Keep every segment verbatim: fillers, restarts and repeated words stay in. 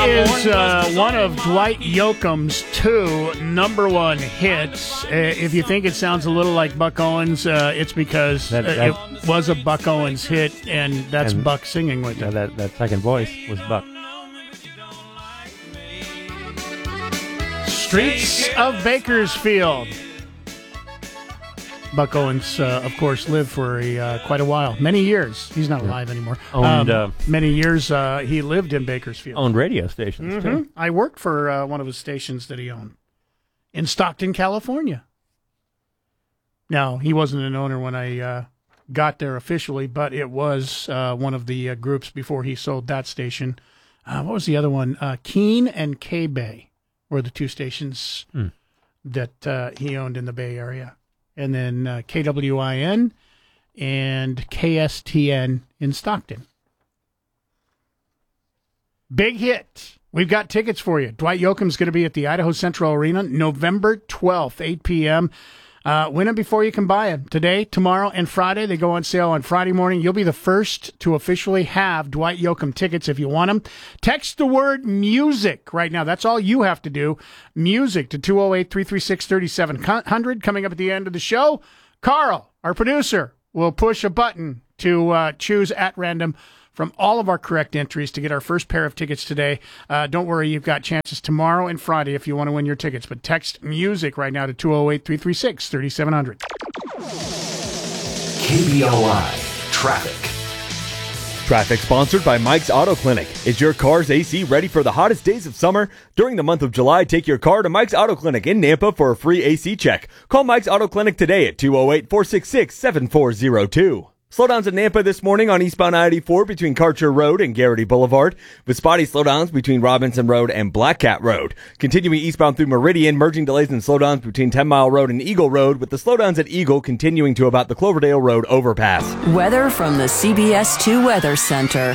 is uh, one of Dwight Yoakam's two number one hits. Uh, if you think it sounds a little like Buck Owens, uh, it's because that, that, uh, it was a Buck Owens hit, and that's and, Buck singing with yeah, it. That, that second voice was Buck. Streets of Bakersfield. Buck Owens, uh, of course, lived for a, uh, quite a while. Many years. He's not alive anymore. Owned, um, uh, many years uh, he lived in Bakersfield. Owned radio stations, Mm-hmm. too. I worked for uh, one of his stations that he owned in Stockton, California. Now, he wasn't an owner when I uh, got there officially, but it was uh, one of the uh, groups before he sold that station. Uh, what was the other one? Uh, Keene and K-Bay were the two stations mm. that uh, he owned in the Bay Area. And then uh, K W I N and K S T N in Stockton. Big hit. We've got tickets for you. Dwight Yoakam's going to be at the Idaho Central Arena November twelfth, eight p.m. Uh, win them before you can buy them. Today, tomorrow, and Friday. They go on sale on Friday morning. You'll be the first to officially have Dwight Yoakam tickets if you want them. Text the word music right now. That's all you have to do. Music to two oh eight, three three six, three seven hundred. Coming up at the end of the show, Carl, our producer, will push a button to uh, choose at random from all of our correct entries to get our first pair of tickets today. Uh, don't worry, you've got chances tomorrow and Friday if you want to win your tickets. But text music right now to two oh eight, three three six, three seven hundred. K B O I Traffic. Traffic sponsored by Mike's Auto Clinic. Is your car's A C ready for the hottest days of summer? During the month of July, take your car to Mike's Auto Clinic in Nampa for a free A C check. Call Mike's Auto Clinic today at two oh eight, four six six, seven four oh two. Slowdowns at Nampa this morning on eastbound I eighty-four between Karcher Road and Garrity Boulevard, with spotty slowdowns between Robinson Road and Black Cat Road. Continuing eastbound through Meridian, merging delays and slowdowns between ten mile Road and Eagle Road, with the slowdowns at Eagle continuing to about the Cloverdale Road overpass. Weather from the C B S two Weather Center.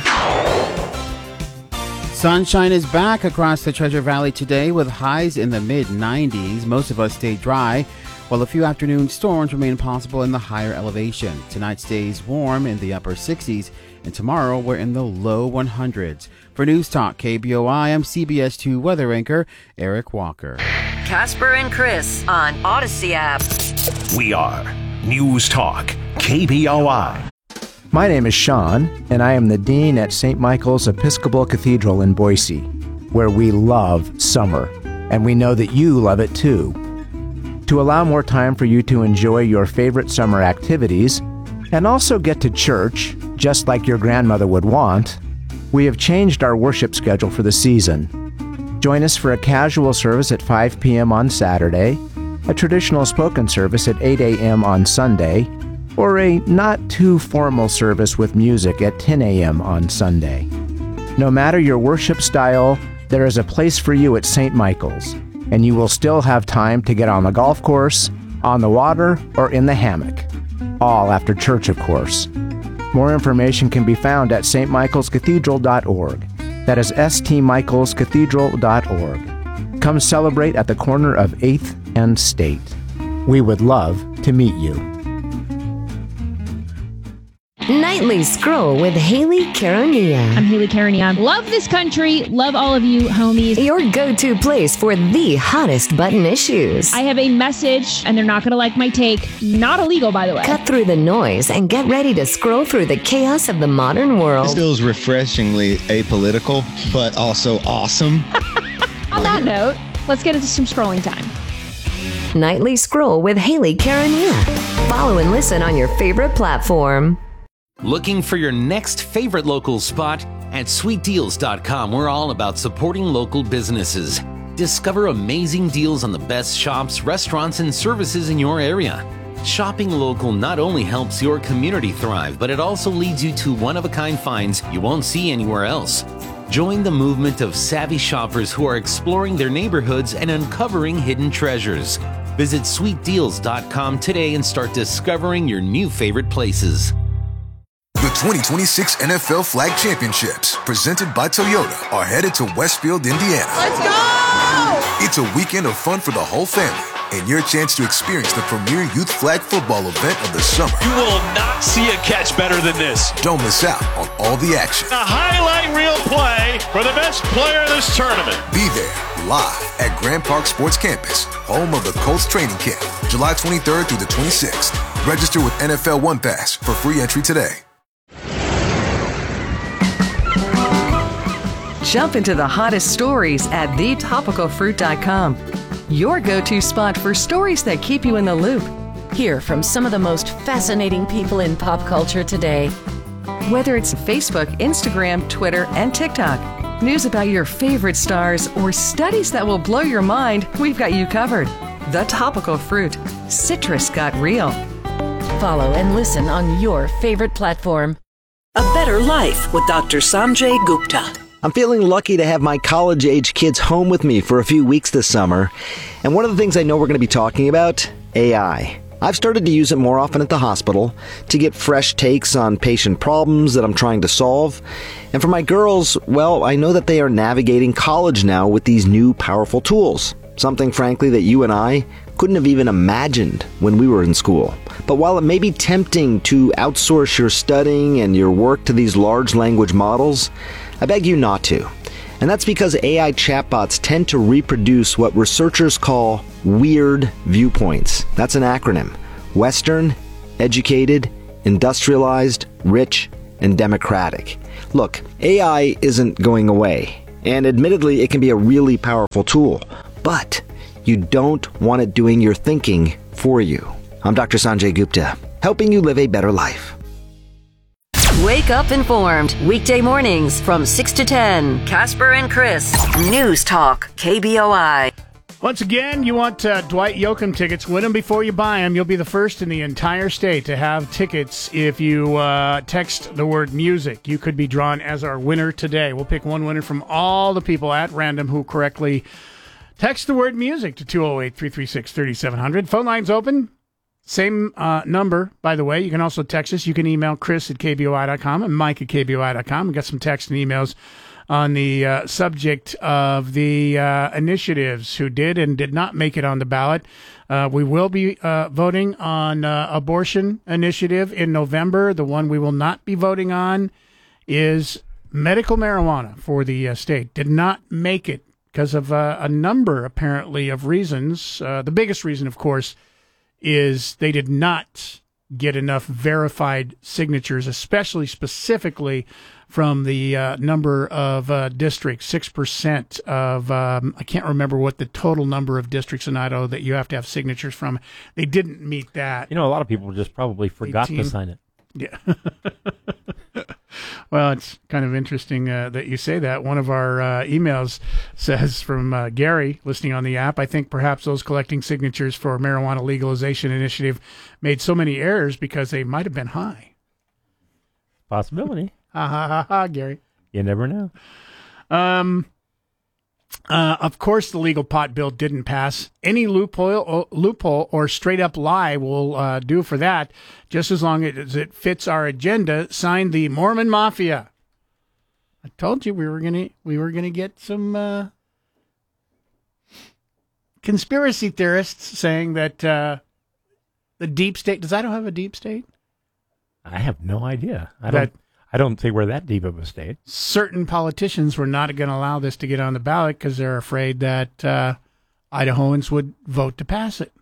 Sunshine is back across the Treasure Valley today with highs in the mid nineties. Most of us stay dry, while a few afternoon storms remain possible in the higher elevation. Tonight stays warm in the upper sixties, and tomorrow we're in the low hundreds. For News Talk K B O I, I'm C B S two weather anchor Eric Walker. Casper and Chris on Odyssey app. We are News Talk K B O I. My name is Sean, and I am the Dean at Saint Michael's Episcopal Cathedral in Boise, where we love summer, and we know that you love it too. To allow more time for you to enjoy your favorite summer activities, and also get to church, just like your grandmother would want, we have changed our worship schedule for the season. Join us for a casual service at five p.m. on Saturday, a traditional spoken service at eight a.m. on Sunday, or a not-too-formal service with music at ten a.m. on Sunday. No matter your worship style, there is a place for you at Saint Michael's, and you will still have time to get on the golf course, on the water, or in the hammock. All after church, of course. More information can be found at s t michaels cathedral dot org. That is s t michaels cathedral dot org. Come celebrate at the corner of eighth and State. We would love to meet you. Nightly Scroll with Haley Caronia. I'm Haley Caronia. Love this country. Love all of you, homies. Your go-to place for the hottest button issues. I have a message, and they're not going to like my take. Not illegal, by the way. Cut through the noise and get ready to scroll through the chaos of the modern world. This feels refreshingly apolitical, but also awesome. On that note, let's get into some scrolling time. Nightly Scroll with Haley Caronia. Follow and listen on your favorite platform. Looking for your next favorite local spot? At sweet deals dot com, we're all about supporting local businesses. Discover amazing deals on the best shops, restaurants, and services in your area. Shopping local not only helps your community thrive, but it also leads you to one-of-a-kind finds you won't see anywhere else. Join the movement of savvy shoppers who are exploring their neighborhoods and uncovering hidden treasures. Visit sweet deals dot com today and start discovering your new favorite places. The twenty twenty-six N F L Flag Championships, presented by Toyota, are headed to Westfield, Indiana. Let's go! It's a weekend of fun for the whole family. and your chance to experience the premier youth flag football event of the summer. You will not see a catch better than this. Don't miss out on all the action. A highlight reel play for the best player of this tournament. Be there live at Grand Park Sports Campus, home of the Colts training camp, July twenty-third through the twenty-sixth. Register with N F L One Pass for free entry today. Jump into the hottest stories at the topical fruit dot com. Your go-to spot for stories that keep you in the loop. Hear from some of the most fascinating people in pop culture today. Whether it's Facebook, Instagram, Twitter, and TikTok, news about your favorite stars, or studies that will blow your mind, we've got you covered. The Topical Fruit. Citrus got real. Follow and listen on your favorite platform. A Better Life with Doctor Sanjay Gupta. I'm feeling lucky to have my college-age kids home with me for a few weeks this summer. And one of the things I know we're going to be talking about, A I. I've started to use it more often at the hospital to get fresh takes on patient problems that I'm trying to solve. And for my girls, well, I know that they are navigating college now with these new powerful tools. Something, frankly, that you and I couldn't have even imagined when we were in school. But while it may be tempting to outsource your studying and your work to these large language models, I beg you not to. And that's because A I chatbots tend to reproduce what researchers call weird viewpoints. That's an acronym. Western, educated, industrialized, rich, and democratic. Look, A I isn't going away. And admittedly, it can be a really powerful tool. But you don't want it doing your thinking for you. I'm Doctor Sanjay Gupta, helping you live a better life. Wake up informed. Weekday mornings from six to ten. Casper and Chris. News Talk. K B O I. Once again, you want uh, Dwight Yoakam tickets. Win them before you buy them. You'll be the first in the entire state to have tickets if you uh, text the word music. You could be drawn as our winner today. We'll pick one winner from all the people at random who correctly text the word music to two oh eight, three three six, three seven zero zero. Phone line's open. Same uh, number, by the way. You can also text us. You can email Chris at K B O I dot com and Mike at K B O I dot com. We've got some text and emails on the uh, subject of the uh, initiatives who did and did not make it on the ballot. Uh, we will be uh, voting on uh, abortion initiative in November. The one we will not be voting on is medical marijuana for the uh, state. Did not make it because of uh, a number, apparently, of reasons. Uh, the biggest reason, of course, is they did not get enough verified signatures, especially specifically from the uh, number of uh, districts, six percent of, um, I can't remember what the total number of districts in Idaho that you have to have signatures from. They didn't meet that. You know, a lot of people just probably forgot eighteen to sign it. Yeah. Well, it's kind of interesting uh, that you say that. One of our uh, emails says from uh, Gary, listening on the app, I think perhaps those collecting signatures for marijuana legalization initiative made so many errors because they might have been high. Possibility. Ha ha ha ha, Gary. You never know. Um. Uh, of course, the legal pot bill didn't pass. Any loophole, or, loophole or straight-up lie will uh, do for that, just as long as it fits our agenda. Signed the Mormon Mafia. I told you we were gonna we were gonna get some uh, conspiracy theorists saying that uh, the deep state. Does Idaho have a deep state? I have no idea. I that, don't. I don't think we're that deep of a state. Certain politicians were not going to allow this to get on the ballot because they're afraid that uh, Idahoans would vote to pass it.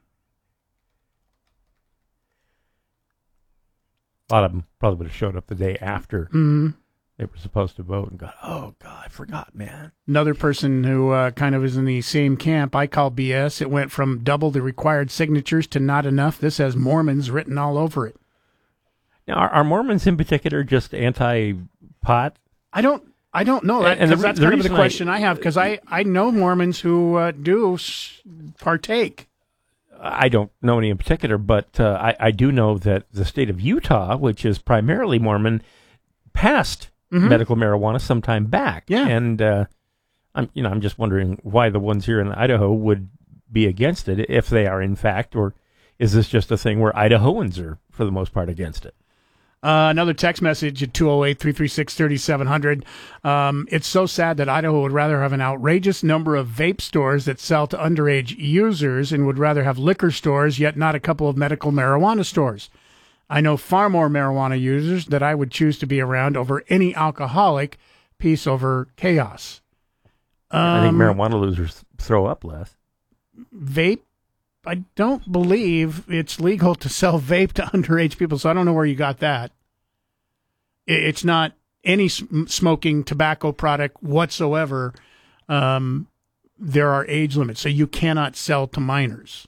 A lot of them probably would have showed up the day after mm-hmm. they were supposed to vote and got, oh, God, I forgot, man. Another person who uh, kind of is in the same camp, I call B S. It went from double the required signatures to not enough. This has Mormons written all over it. Now, are, are Mormons in particular just anti-pot? I don't I don't know. That, and the, that's the kind of the question I, I have, because I, I know Mormons who uh, do partake. I don't know any in particular, but uh, I, I do know that the state of Utah, which is primarily Mormon, passed mm-hmm. medical marijuana some time back. Yeah. And uh, I'm you know I'm just wondering why the ones here in Idaho would be against it, if they are in fact, or is this just a thing where Idahoans are, for the most part, against it? Uh, another text message at two oh eight, three three six, three seven zero zero. Um, it's so sad that Idaho would rather have an outrageous number of vape stores that sell to underage users and would rather have liquor stores, yet not a couple of medical marijuana stores. I know far more marijuana users that I would choose to be around over any alcoholic. Peace over chaos. Um, I think marijuana losers throw up less. Vape? I don't believe it's legal to sell vape to underage people, so I don't know where you got that. It's not any smoking tobacco product whatsoever. Um, there are age limits, so you cannot sell to minors.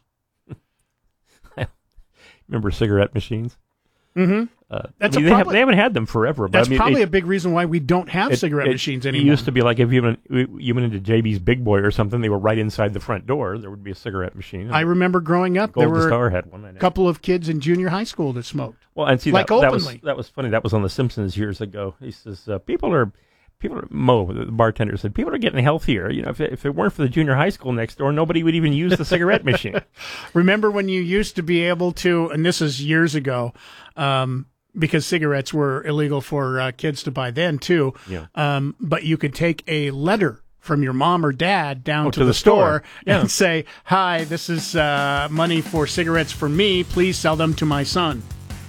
Remember cigarette machines? Mm-hmm. Uh, That's I mean, a they, probably, have, they haven't had them forever. But That's I mean, probably it, a big reason why we don't have it, cigarette it, machines it anymore. It used to be like if you went, you went into J B's Big Boy or something, they were right inside the front door. There would be a cigarette machine. I remember growing up, Golden there were Star had one, I know. a couple of kids in junior high school that smoked. Well, and see, like that, that, was, openly. that was funny. That was on The Simpsons years ago. He says, uh, people are... People are, Mo, the bartender, said, people are getting healthier. You know, if it, if it weren't for the junior high school next door, nobody would even use the cigarette machine. Remember when you used to be able to, and this is years ago, um, because cigarettes were illegal for uh, kids to buy then, too. Yeah. Um, but you could take a letter from your mom or dad down Oh, to, to the, the store, store. Yeah. and say, hi, this is uh, money for cigarettes for me. Please sell them to my son.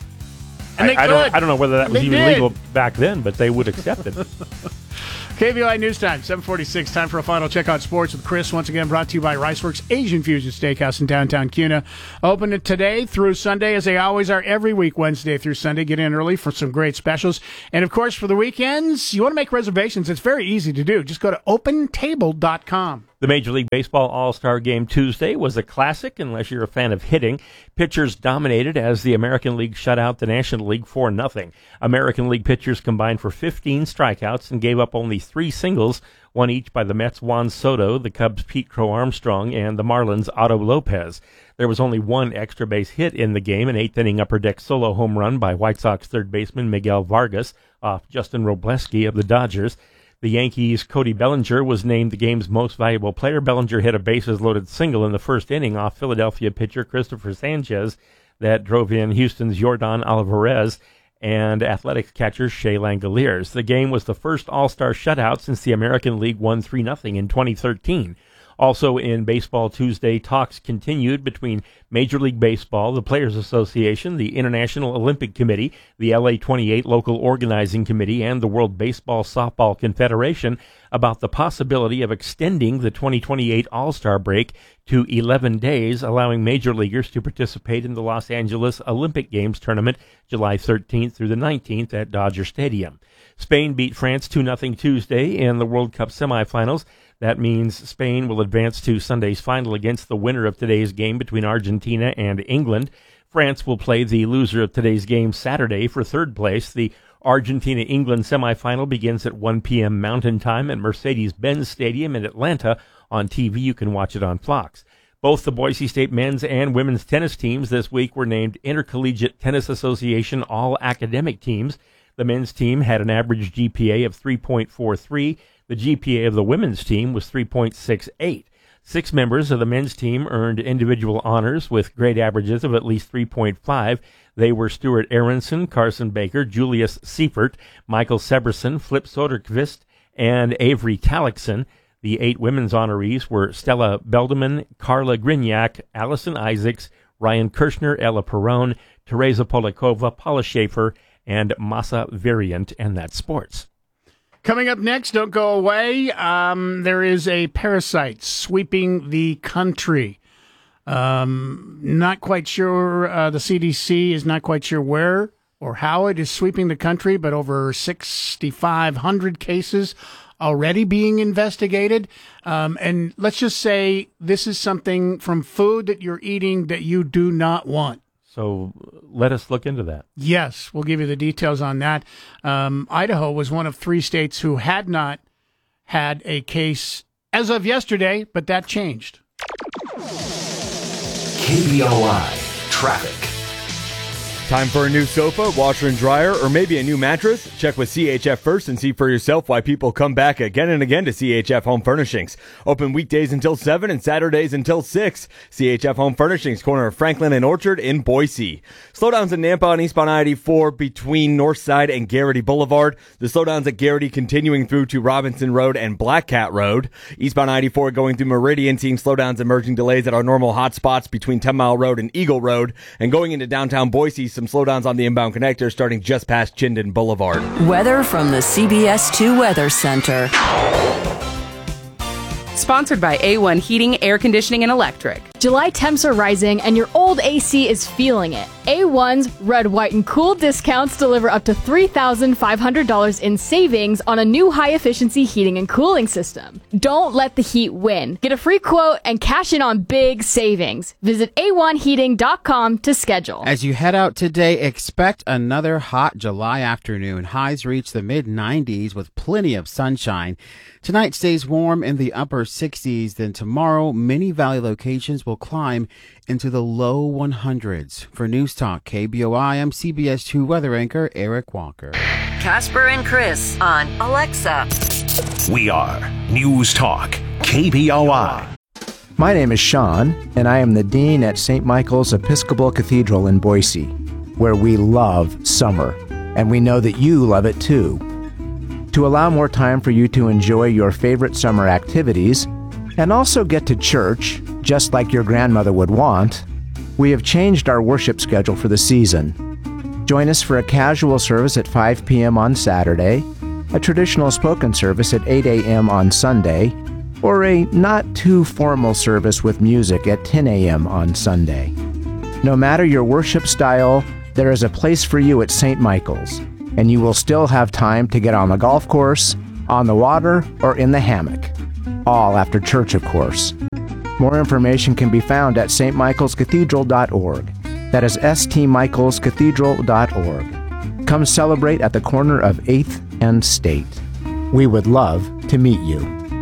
And I, they I could. don't. I don't know whether that was They even did. legal back then, but they would accept it. K V O I News Time, seven forty-six. Time for a final check on sports with Chris. Once again, brought to you by Riceworks Asian Fusion Steakhouse in downtown Kuna. Open it today through Sunday, as they always are every week, Wednesday through Sunday. Get in early for some great specials. And, of course, for the weekends, you want to make reservations. It's very easy to do. Just go to open table dot com. The Major League Baseball All-Star Game Tuesday was a classic, unless you're a fan of hitting. Pitchers dominated as the American League shut out the National League four nothing. American League pitchers combined for fifteen strikeouts and gave up only three singles, one each by the Mets' Juan Soto, the Cubs' Pete Crow Armstrong, and the Marlins' Otto Lopez. There was only one extra base hit in the game, an eighth-inning upper-deck solo home run by White Sox third baseman Miguel Vargas off Justin Robleski of the Dodgers. The Yankees' Cody Bellinger was named the game's most valuable player. Bellinger hit a bases-loaded single in the first inning off Philadelphia pitcher Christopher Sanchez that drove in Houston's Yordan Alvarez and Athletics catcher Shea Langoliers. The game was the first All-Star shutout since the American League won three nothing in twenty thirteen. Also in Baseball Tuesday, talks continued between Major League Baseball, the Players Association, the International Olympic Committee, the L A twenty-eight Local Organizing Committee, and the World Baseball Softball Confederation about the possibility of extending the twenty twenty-eight All-Star break to eleven days, allowing major leaguers to participate in the Los Angeles Olympic Games tournament July thirteenth through the nineteenth at Dodger Stadium. Spain beat France two nothing Tuesday in the World Cup semifinals. That means Spain will advance to Sunday's final against the winner of today's game between Argentina and England. France will play the loser of today's game Saturday for third place. The Argentina-England semifinal begins at one p.m. Mountain Time at Mercedes-Benz Stadium in Atlanta. On T V, you can watch it on Fox. Both the Boise State men's and women's tennis teams this week were named Intercollegiate Tennis Association All-Academic Teams. The men's team had an average G P A of three point four three. The G P A of the women's team was three point six eight. Six members of the men's team earned individual honors with grade averages of at least three point five. They were Stuart Aronson, Carson Baker, Julius Seifert, Michael Severson, Flip Soderqvist, and Avery Talixon. The eight women's honorees were Stella Beldeman, Carla Grignac, Allison Isaacs, Ryan Kirshner, Ella Perrone, Teresa Polikova, Paula Schaefer, and Masa Variant, and that's sports. Coming up next, don't go away. Um, there is a parasite sweeping the country. Um, not quite sure. Uh, the C D C is not quite sure where or how it is sweeping the country, but over six thousand five hundred cases already being investigated. Um, and let's just say this is something from food that you're eating that you do not want. So let us look into that. Yes, we'll give you the details on that. Um, Idaho was one of three states who had not had a case as of yesterday, but that changed. K B O I Traffic. Time for a new sofa, washer and dryer, or maybe a new mattress? Check with C H F first and see for yourself why people come back again and again to C H F Home Furnishings. Open weekdays until seven and Saturdays until six. C H F Home Furnishings, corner of Franklin and Orchard in Boise. Slowdowns in Nampa on eastbound I eighty-four between Northside and Garrity Boulevard. The slowdowns at Garrity continuing through to Robinson Road and Black Cat Road. Eastbound I eighty-four going through Meridian, seeing slowdowns emerging delays at our normal hot spots between ten Mile Road and Eagle Road. And going into downtown Boise, some slowdowns on the inbound connector starting just past Chinden Boulevard. Weather from the C B S two Weather Center. Sponsored by A one Heating, Air Conditioning, and Electric. July temps are rising and your old A C is feeling it. A one's Red, White, and Cool discounts deliver up to three thousand five hundred dollars in savings on a new high-efficiency heating and cooling system. Don't let the heat win. Get a free quote and cash in on big savings. Visit A one heating dot com to schedule. As you head out today, expect another hot July afternoon. Highs reach the mid nineties with plenty of sunshine. Tonight stays warm in the upper sixties. Then tomorrow, many valley locations will climb into the low hundreds. For News Talk K B O I, I'm C B S two weather anchor Eric Walker. Casper and Chris on Alexa. We are News Talk K B O I. My name is Sean, and I am the Dean at Saint Michael's Episcopal Cathedral in Boise, where we love summer, and we know that you love it too. To allow more time for you to enjoy your favorite summer activities and also get to church, just like your grandmother would want, we have changed our worship schedule for the season. Join us for a casual service at five p.m. on Saturday, a traditional spoken service at eight a.m. on Sunday, or a not-too-formal service with music at ten a.m. on Sunday. No matter your worship style, there is a place for you at Saint Michael's, and you will still have time to get on the golf course, on the water, or in the hammock. All after church, of course. More information can be found at s t michaels cathedral dot org. That is s t michaels cathedral dot org. Come celebrate at the corner of eighth and State. We would love to meet you.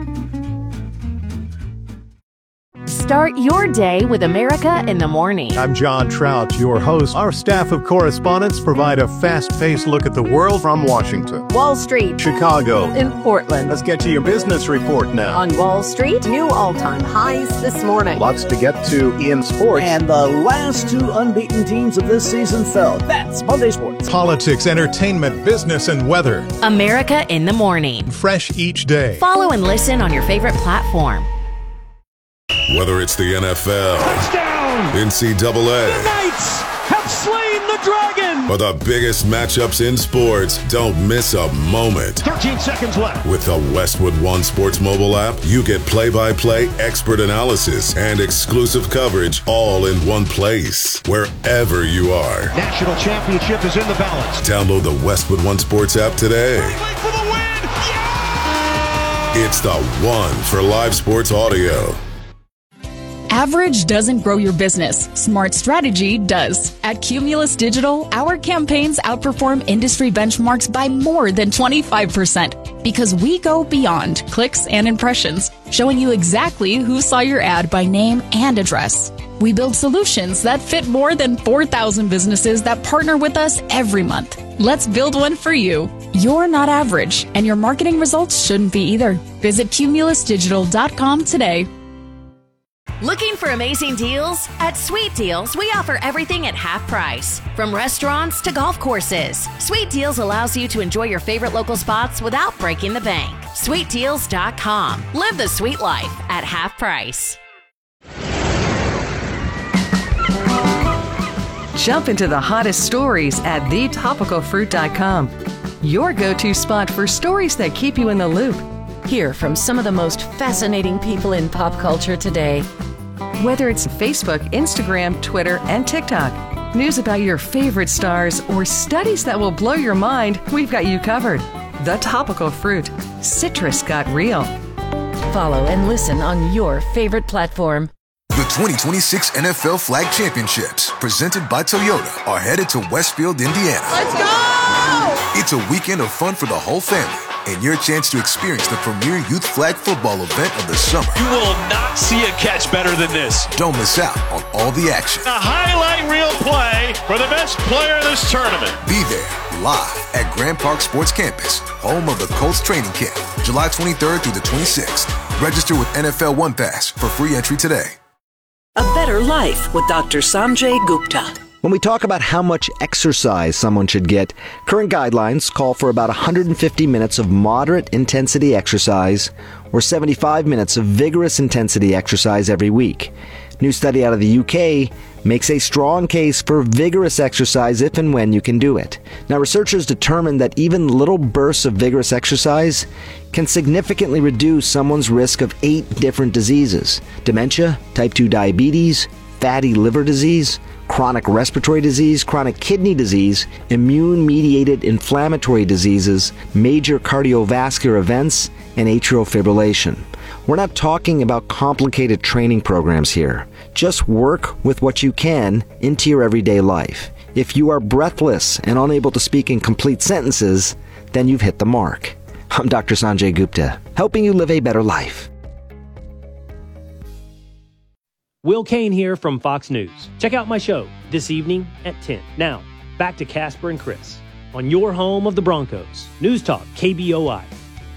Start your day with America in the Morning. I'm John Trout, your host. Our staff of correspondents provide a fast-paced look at the world from Washington, Wall Street, Chicago, in Portland. Let's get to your business report now. On Wall Street, new all-time highs this morning. Lots to get to in sports. And the last two unbeaten teams of this season fell. That's Monday Sports. Politics, entertainment, business, and weather. America in the Morning. Fresh each day. Follow and listen on your favorite platform. Whether it's the N F L, touchdown, N C double A, the Knights have slain the dragon, or the biggest matchups in sports, don't miss a moment. thirteen seconds left. With the Westwood One Sports mobile app, you get play-by-play expert analysis and exclusive coverage all in one place, wherever you are. National championship is in the balance. Download the Westwood One Sports app today. For the win! Yeah! It's the one for live sports audio. Average doesn't grow your business. Smart strategy does. At Cumulus Digital, our campaigns outperform industry benchmarks by more than twenty-five percent because we go beyond clicks and impressions, showing you exactly who saw your ad by name and address. We build solutions that fit more than four thousand businesses that partner with us every month. Let's build one for you. You're not average, and your marketing results shouldn't be either. Visit cumulus digital dot com today. Looking for amazing deals? At Sweet Deals, we offer everything at half price. From restaurants to golf courses, Sweet Deals allows you to enjoy your favorite local spots without breaking the bank. sweet deals dot com. Live the sweet life at half price. Jump into the hottest stories at the topical fruit dot com. Your go-to spot for stories that keep you in the loop. Hear from some of the most fascinating people in pop culture today. Whether it's Facebook, Instagram, Twitter, and TikTok, news about your favorite stars, or studies that will blow your mind, we've got you covered. The Topical Fruit. Citrus got real. Follow and listen on your favorite platform. The twenty twenty-six N F L Flag Championships, presented by Toyota, are headed to Westfield, Indiana. Let's go! It's a weekend of fun for the whole family. and your chance to experience the premier youth flag football event of the summer. You will not see a catch better than this. Don't miss out on all the action. A highlight reel play for the best player in this tournament. Be there live at Grand Park Sports Campus, home of the Colts training camp, July twenty-third through the twenty-sixth. Register with N F L One Pass for free entry today. A Better Life with Doctor Sanjay Gupta. When we talk about how much exercise someone should get, current guidelines call for about one hundred fifty minutes of moderate intensity exercise or seventy-five minutes of vigorous intensity exercise every week. New study out of the U K makes a strong case for vigorous exercise if and when you can do it. Now, researchers determined that even little bursts of vigorous exercise can significantly reduce someone's risk of eight different diseases: dementia, type two diabetes, fatty liver disease, chronic respiratory disease, chronic kidney disease, immune-mediated inflammatory diseases, major cardiovascular events, and atrial fibrillation. We're not talking about complicated training programs here. Just work with what you can into your everyday life. If you are breathless and unable to speak in complete sentences, then you've hit the mark. I'm Doctor Sanjay Gupta, helping you live a better life. Will Kane here from Fox News. Check out my show this evening at ten. Now, back to Casper and Chris on your home of the Broncos. News Talk, K B O I.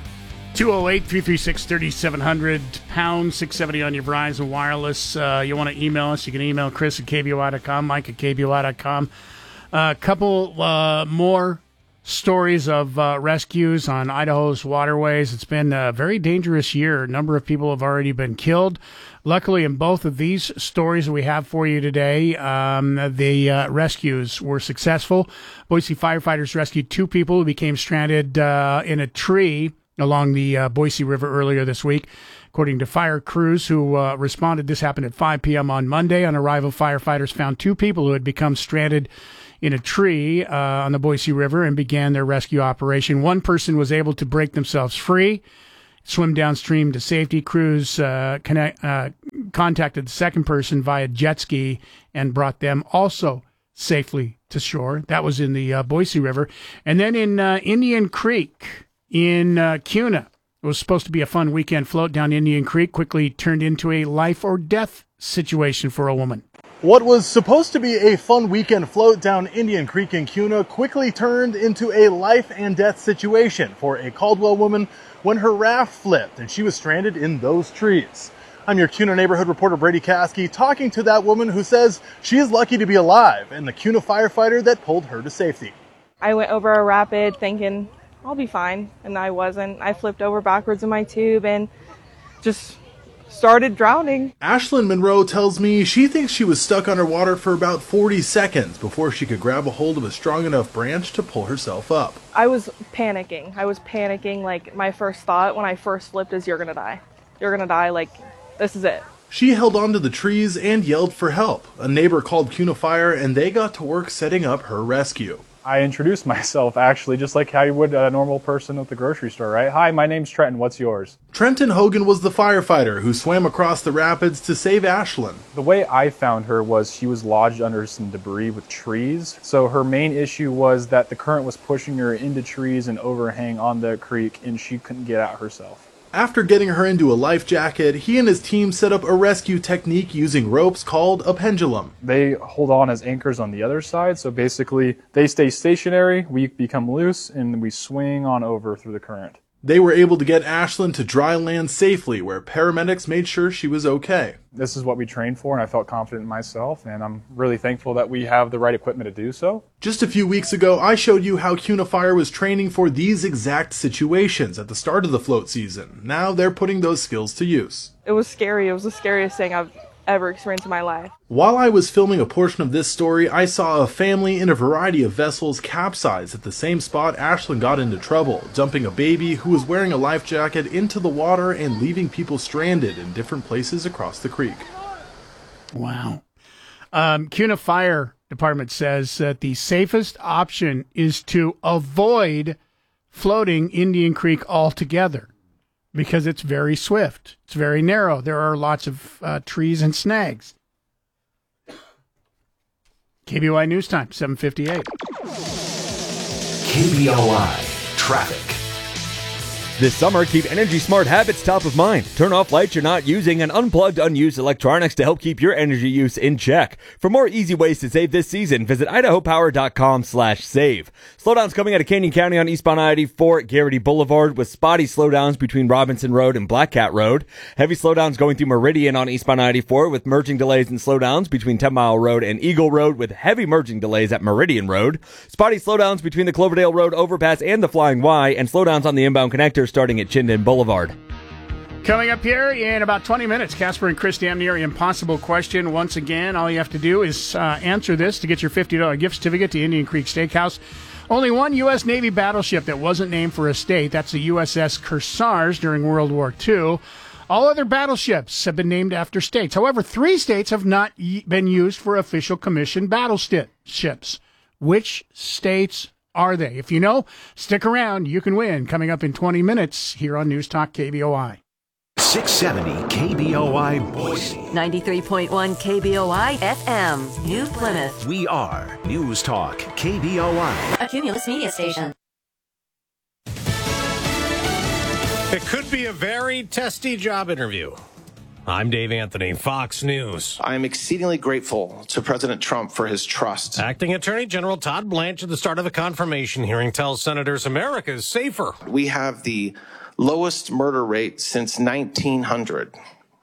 two oh eight, three three six, three seven zero zero, pound six seventy on your Verizon Wireless. Uh, you want to email us, you can email Chris at K B O I dot com, Mike at K B O I dot com. A uh, couple uh, more stories of uh, rescues on Idaho's waterways. It's been a very dangerous year. A number of people have already been killed. Luckily, in both of these stories that we have for you today, um, the uh, rescues were successful. Boise firefighters rescued two people who became stranded uh, in a tree along the uh, Boise River earlier this week. According to fire crews who uh, responded, this happened at five p.m. on Monday. On arrival, firefighters found two people who had become stranded in a tree uh, on the Boise River and began their rescue operation. One person was able to break themselves free, swim downstream to safety. Crews uh, connect, uh, contacted the second person via jet ski and brought them also safely to shore. That was in the uh, Boise River. And then in uh, Indian Creek in uh, Kuna, it was supposed to be a fun weekend float down Indian Creek, quickly turned into a life or death situation for a woman. What was supposed to be a fun weekend float down Indian Creek in Kuna quickly turned into a life and death situation for a Caldwell woman when her raft flipped and she was stranded in those trees. I'm your Kuna neighborhood reporter Brady Caskey, talking to that woman who says she is lucky to be alive and the Kuna firefighter that pulled her to safety. I went over a rapid thinking I'll be fine, and I wasn't. I flipped over backwards in my tube and just started drowning. Ashlyn Monroe tells me she thinks she was stuck underwater for about forty seconds before she could grab a hold of a strong enough branch to pull herself up. I was panicking. I was panicking. Like, my first thought when I first flipped is, you're gonna die. You're gonna die. Like, this is it. She held onto the trees and yelled for help. A neighbor called Kuna Fire and they got to work setting up her rescue. I introduced myself, actually, just like how you would a normal person at the grocery store, right? Hi, my name's Trenton. What's yours? Trenton Hogan was the firefighter who swam across the rapids to save Ashlyn. The way I found her was she was lodged under some debris with trees. So her main issue was that the current was pushing her into trees and overhang on the creek, and she couldn't get out herself. After getting her into a life jacket, he and his team set up a rescue technique using ropes called a pendulum. They hold on as anchors on the other side, so basically they stay stationary, we become loose, and we swing on over through the current. They were able to get Ashlyn to dry land safely, where paramedics made sure she was okay. This is what we trained for, and I felt confident in myself, and I'm really thankful that we have the right equipment to do so. Just a few weeks ago, I showed you how Kuna Fire was training for these exact situations at the start of the float season. Now they're putting those skills to use. It was scary. It was the scariest thing I've ever experienced in my life. While I was filming a portion of this story, I saw a family in a variety of vessels capsize at the same spot Ashlyn got into trouble, dumping a baby who was wearing a life jacket into the water and leaving people stranded in different places across the creek. Wow. Um, Kuna Fire Department says that the safest option is to avoid floating Indian Creek altogether, because it's very swift. It's very narrow. There are lots of uh, trees and snags. K B O I News Time, seven fifty-eight. K B O I Traffic. This summer, keep energy smart habits top of mind. Turn off lights you're not using and unplug unused electronics to help keep your energy use in check. For more easy ways to save this season, visit idaho power dot com slash save. Slowdowns coming out of Canyon County on eastbound I eighty-four at Garrity Boulevard with spotty slowdowns between Robinson Road and Black Cat Road. Heavy slowdowns going through Meridian on eastbound I eighty-four with merging delays and slowdowns between ten mile Road and Eagle Road with heavy merging delays at Meridian Road. Spotty slowdowns between the Cloverdale Road overpass and the Flying Y, and slowdowns on the inbound connector starting at Chinden Boulevard. Coming up here in about twenty minutes, Casper and Chris damn near impossible question. Once again, all you have to do is uh, answer this to get your fifty dollars gift certificate to Indian Creek Steakhouse. Only one U S Navy battleship that wasn't named for a state. That's the U S S Kearsarge during World War Two. All other battleships have been named after states. However, three states have not y- been used for official commissioned battleships. Which states are they? If you know, stick around. You can win. Coming up in twenty minutes here on News Talk K B O I. six seventy K B O I Boise. ninety-three point one K B O I F M, New Plymouth. We are News Talk K B O I. A Cumulus media station. It could be a very testy job interview. I'm Dave Anthony, Fox News. I am exceedingly grateful to President Trump for his trust. Acting Attorney General Todd Blanche at the start of the confirmation hearing tells senators America is safer. We have the lowest murder rate since nineteen hundred.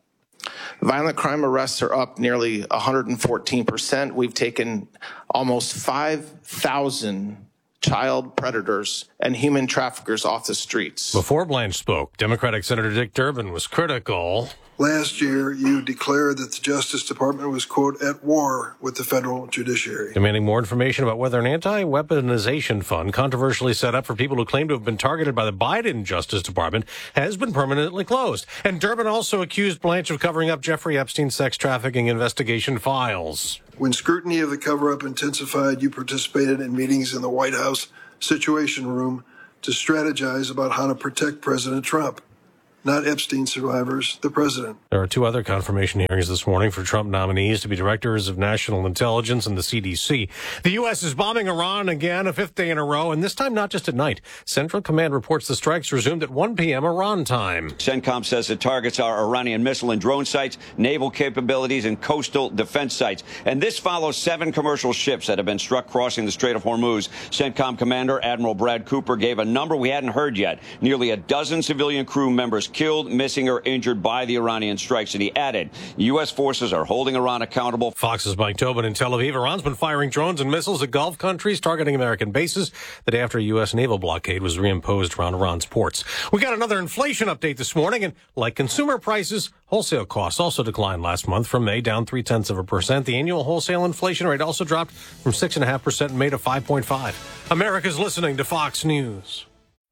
Violent crime arrests are up nearly one hundred fourteen percent. We've taken almost five thousand child predators and human traffickers off the streets. Before Blanche spoke, Democratic Senator Dick Durbin was critical. Last year, you declared that the Justice Department was, quote, at war with the federal judiciary. Demanding more information about whether an anti-weaponization fund controversially set up for people who claim to have been targeted by the Biden Justice Department has been permanently closed. And Durbin also accused Blanche of covering up Jeffrey Epstein's sex trafficking investigation files. When scrutiny of the cover-up intensified, you participated in meetings in the White House Situation Room to strategize about how to protect President Trump. Not Epstein survivors, the president. There are two other confirmation hearings this morning for Trump nominees to be directors of national intelligence and the C D C. The U S is bombing Iran again, a fifth day in a row, and this time not just at night. Central Command reports the strikes resumed at one p.m. Iran time. CENTCOM says the targets are Iranian missile and drone sites, naval capabilities, and coastal defense sites. And this follows seven commercial ships that have been struck crossing the Strait of Hormuz. CENTCOM Commander Admiral Brad Cooper gave a number we hadn't heard yet. Nearly a dozen civilian crew members killed, missing, or injured by the Iranian strikes. And he added, U S forces are holding Iran accountable. Fox's Mike Tobin in Tel Aviv. Iran's been firing drones and missiles at Gulf countries, targeting American bases the day after a U S naval blockade was reimposed around Iran's ports. We got another inflation update this morning, and like consumer prices, wholesale costs also declined last month from May, down three-tenths of a percent. The annual wholesale inflation rate also dropped from six point five percent in May to five point five. America's listening to Fox News.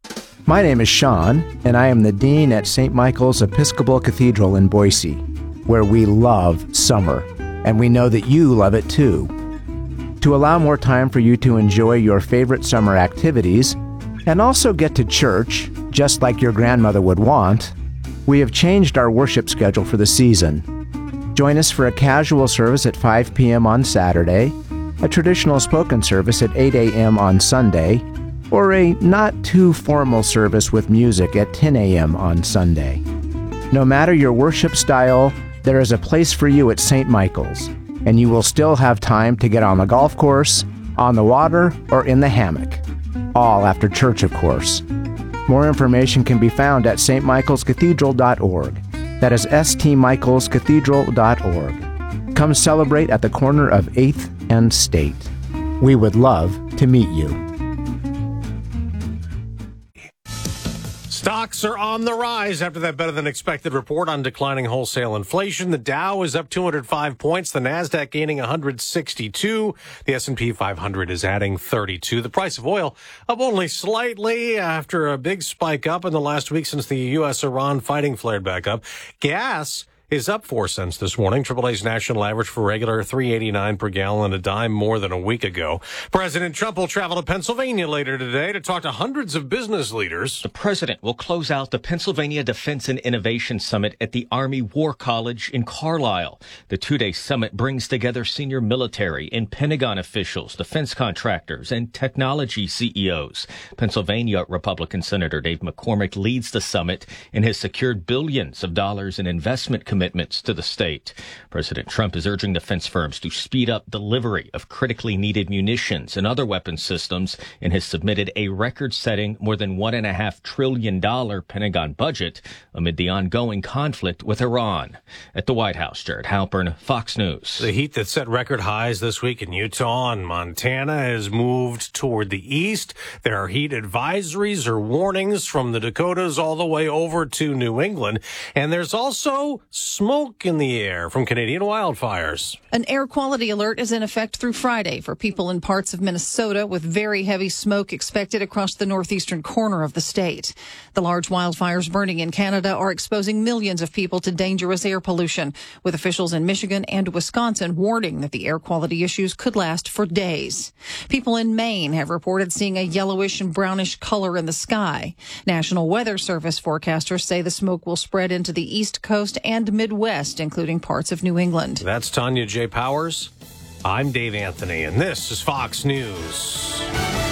My name is Sean, and I am the Dean at Saint Michael's Episcopal Cathedral in Boise, where we love summer, and we know that you love it too. To allow more time for you to enjoy your favorite summer activities, and also get to church, just like your grandmother would want, we have changed our worship schedule for the season. Join us for a casual service at five p.m. on Saturday, a traditional spoken service at eight a.m. on Sunday, or a not-too-formal service with music at ten a.m. on Sunday. No matter your worship style, there is a place for you at Saint Michael's, and you will still have time to get on the golf course, on the water, or in the hammock. All after church, of course. More information can be found at s t michaels cathedral dot org. That is s t michaels cathedral dot org. Come celebrate at the corner of eighth and State. We would love to meet you. Stocks are on the rise after that better-than-expected report on declining wholesale inflation. The Dow is up two hundred five points, the Nasdaq gaining one hundred sixty-two, the S and P five hundred is adding thirty-two. The price of oil up only slightly after a big spike up in the last week since the U S Iran fighting flared back up. Gas is up four cents this morning. Triple A's national average for regular three eighty-nine per gallon, a dime more than a week ago. President Trump will travel to Pennsylvania later today to talk to hundreds of business leaders. The president will close out the Pennsylvania Defense and Innovation Summit at the Army War College in Carlisle. The two-day summit brings together senior military and Pentagon officials, defense contractors, and technology C E Os. Pennsylvania Republican Senator Dave McCormick leads the summit and has secured billions of dollars in investment commitments to the state. President Trump is urging defense firms to speed up delivery of critically needed munitions and other weapon systems and has submitted a record-setting more than one point five trillion dollars Pentagon budget amid the ongoing conflict with Iran. At the White House, Jared Halpern, Fox News. The heat that set record highs this week in Utah and Montana has moved toward the east. There are heat advisories or warnings from the Dakotas all the way over to New England. And there's also smoke in the air from Canadian wildfires. An air quality alert is in effect through Friday for people in parts of Minnesota, with very heavy smoke expected across the northeastern corner of the state. The large wildfires burning in Canada are exposing millions of people to dangerous air pollution, with officials in Michigan and Wisconsin warning that the air quality issues could last for days. People in Maine have reported seeing a yellowish and brownish color in the sky. National Weather Service forecasters say the smoke will spread into the East Coast and Midwest, including parts of New England. That's Tanya J. Powers. I'm Dave Anthony, and this is Fox News.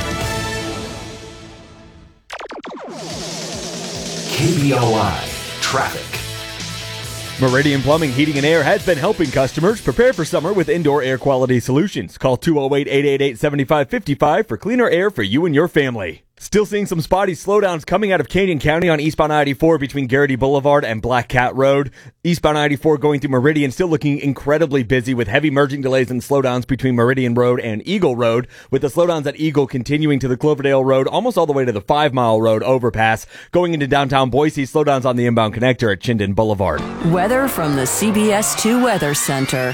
K B O I Traffic. Meridian Plumbing, Heating and Air has been helping customers prepare for summer with indoor air quality solutions. Call two oh eight, eight eight eight, seven five five five for cleaner air for you and your family. Still seeing some spotty slowdowns coming out of Canyon County on eastbound I eighty-four between Garrity Boulevard and Black Cat Road. Eastbound I eighty-four going through Meridian still looking incredibly busy with heavy merging delays and slowdowns between Meridian Road and Eagle Road, with the slowdowns at Eagle continuing to the Cloverdale Road almost all the way to the Five Mile Road overpass. Going into downtown Boise, slowdowns on the inbound connector at Chinden Boulevard. Weather from the C B S two Weather Center.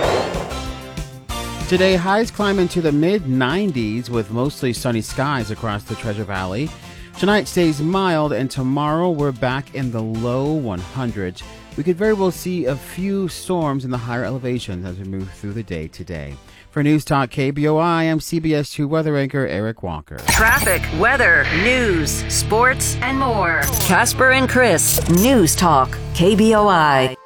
Today, highs climb into the mid nineties with mostly sunny skies across the Treasure Valley. Tonight stays mild, and tomorrow we're back in the low hundreds. We could very well see a few storms in the higher elevations as we move through the day today. For News Talk K B O I, I'm C B S two weather anchor Eric Walker. Traffic, weather, news, sports, and more. Casper and Chris, News Talk K B O I.